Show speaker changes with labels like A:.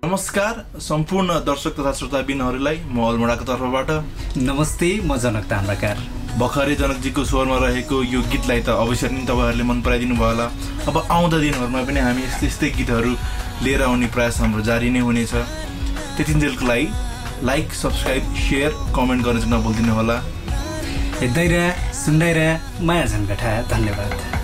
A: नमस्कार सम्पूर्ण दर्शक तथा श्रोताबिनहरूलाई म अलमोडाको तर्फबाट
B: नमस्ते म जनक ताम्राकार।
A: भर्खरै जनकजीको स्वरमा रहेको यो गीतलाई त अवश्य नै तपाईँहरूले मन पराइदिनु भयो होला। अब आउँदा दिनहरूमा पनि हामी यस्तै गीतहरू लिएर आउने प्रयास हाम्रो जारी नै हुनेछ। त्यतिन्जेलको लागि लाइक, सब्सक्राइब, सेयर, कमेन्ट गर्न चाहिँ नभुलिदिनु होला।
B: हेर्दै रह, सुन्दै रह, माया झन्कटा। धन्यवाद।